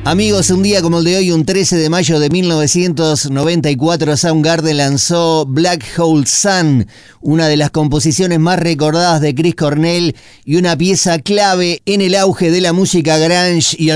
Amigos, un día como el de hoy, un 13 de mayo de 1994, Soundgarden lanzó Black Hole Sun, una de las composiciones más recordadas de Chris Cornell y una pieza clave en el auge de la música grunge y el